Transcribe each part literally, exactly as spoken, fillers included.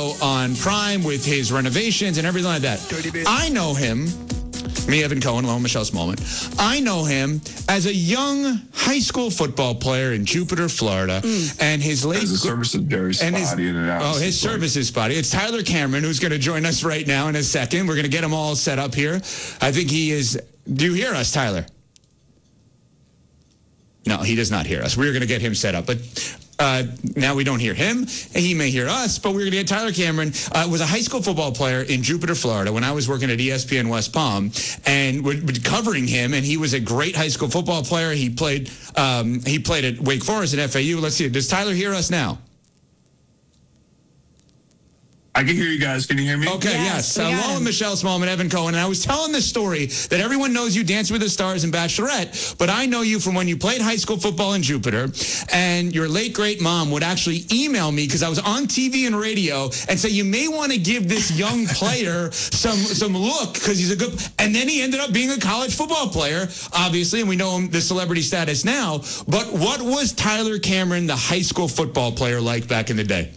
show on Prime with his renovations and everything like that. I know him, me, Evan Cohen, along with Michelle Smallman. I know him as a young high school football player in Jupiter, Florida, mm. and his late his service is very spotty his, in and out. Oh, his service is spotty. It's Tyler Cameron who's going to join us right now in a second. We're going to get him all set up here. I think he is. Do you hear us, Tyler? No, he does not hear us. We're going to get him set up, but. Uh, now we don't hear him. He may hear us, but we're going to get Tyler Cameron. Uh, was a high school football player in Jupiter, Florida, when I was working at E S P N West Palm, and we're covering him. And he was a great high school football player. He played. Um, he played at Wake Forest and F A U. Let's see. Does Tyler hear us now? I can hear you guys. Can you hear me? Okay, yes. yes. Along with Michelle Smallman, Evan Cohen, and I was telling this story that everyone knows you Dance with the Stars and Bachelorette, but I know you from when you played high school football in Jupiter, and your late, great mom would actually email me because I was on T V and radio and say, you may want to give this young player some some look because he's a good... And then he ended up being a college football player, obviously, and we know him the celebrity status now. But what was Tyler Cameron, the high school football player, like back in the day?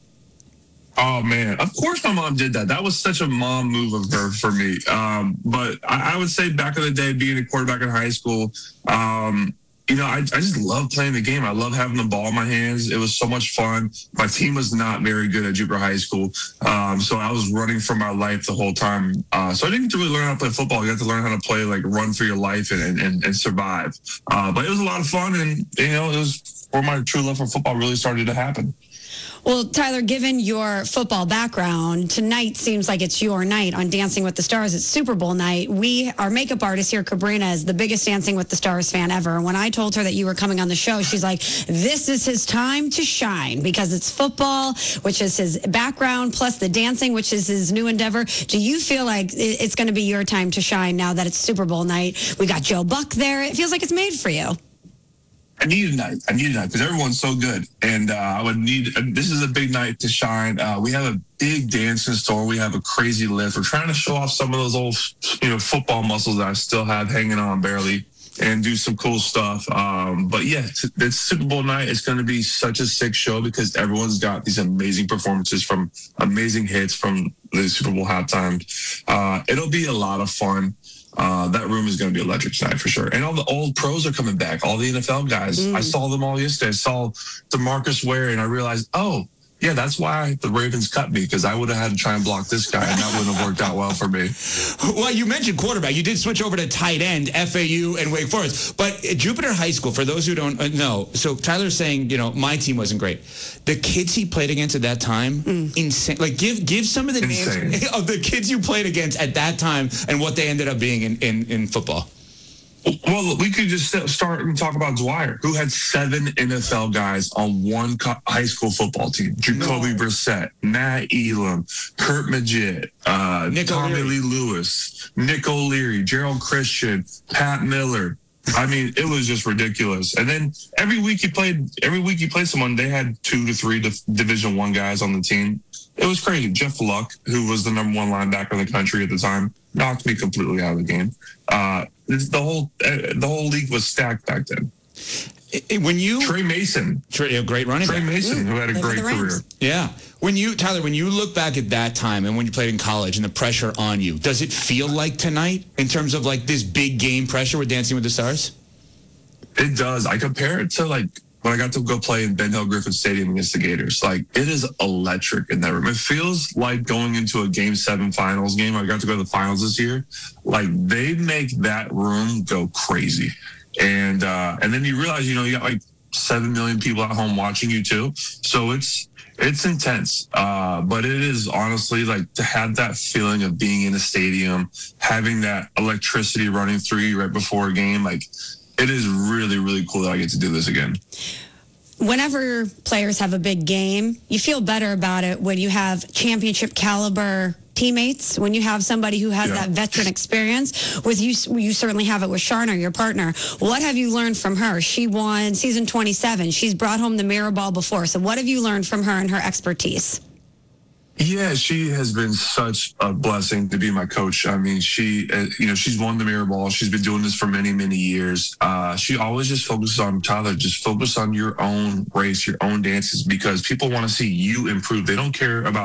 Oh, man. Of course my mom did that. That was such a mom move of her for me. Um, but I, I would say back in the day, being a quarterback in high school, um, you know, I, I just love playing the game. I love having the ball in my hands. It was so much fun. My team was not very good at Jupiter High School. Um, so I was running for my life the whole time. Uh, so I didn't get to really learn how to play football. You have to learn how to play, like, run for your life and, and, and survive. Uh, but it was a lot of fun. And, you know, it was where my true love for football really started to happen. Well, Tyler, given your football background, tonight seems like it's your night on Dancing with the Stars. It's Super Bowl night. We, our makeup artist here, Cabrina, is the biggest Dancing with the Stars fan ever. And when I told her that you were coming on the show, she's like, this is his time to shine because it's football, which is his background, plus the dancing, which is his new endeavor. Do you feel like it's going to be your time to shine now that it's Super Bowl night? We got Joe Buck there. It feels like it's made for you. I need a night. I need a night because everyone's so good. And uh, I would need, uh, this is a big night to shine. Uh, we have a big dance in store. We have a crazy lift. We're trying to show off some of those old, you know, football muscles that I still have hanging on barely and do some cool stuff. Um, but yeah, it's Super Bowl night. It's going to be such a sick show because everyone's got these amazing performances from amazing hits from the Super Bowl halftime. Uh, it'll be a lot of fun. Uh, that room is going to be electric tonight for sure. And all the old pros are coming back. All the N F L guys. Mm. I saw them all yesterday. I saw DeMarcus Ware, and I realized, oh, yeah, that's why the Ravens cut me, because I would have had to try and block this guy, and that wouldn't have worked out well for me. Well, you mentioned quarterback. You did switch over to tight end, F A U and Wake Forest. But at Jupiter High School, for those who don't know, so Tyler's saying, you know, my team wasn't great. The kids he played against at that time, mm. insane. Like, give give some of the insane. names of the kids you played against at that time and what they ended up being in, in, in football. Well, we could just start and talk about Dwyer, who had seven N F L guys on one high school football team. Jacoby no. Brissett, Matt Elam, Kurt Magid, uh, Tommy O'Leary. Lee Lewis, Nick O'Leary, Gerald Christian, Pat Miller. I mean, it was just ridiculous. And then every week you played, every week you played someone, they had two to three Division One guys on the team. It was crazy. Jeff Luck, who was the number one linebacker in the country at the time, knocked me completely out of the game. Uh, the whole uh, the whole league was stacked back then. When you Trey Mason, Trey, a great running Trey back. Mason, who had a great career. Yeah. When you Tyler, when you look back at that time and when you played in college and the pressure on you, does it feel like tonight in terms of like this big game pressure with Dancing with the Stars? It does. I compare it to like when I got to go play in Ben Hill Griffin Stadium against the Gators. Like, it is electric in that room. It feels like going into a game seven finals game. I got to go to the finals this year. Like, they make that room go crazy. And uh, and then you realize, you know, you got like seven million people at home watching you too. So it's it's intense. Uh, but it is honestly like to have that feeling of being in a stadium, having that electricity running through you right before a game. Like, it is really, really cool that I get to do this again. Whenever players have a big game, you feel better about it when you have championship caliber teammates, when you have somebody who has yeah. that veteran experience. With you, you certainly have it with Sharna, your partner. What have you learned from her? She won season twenty-seven. She's brought home the mirror ball before. So what have you learned from her and her expertise? Yeah, she has been such a blessing to be my coach. I mean, she, uh, you know, she's won the mirror ball. She's been doing this for many, many years. Uh, she always just focuses on, Tyler, just focus on your own race, your own dances, because people want to see you improve. They don't care about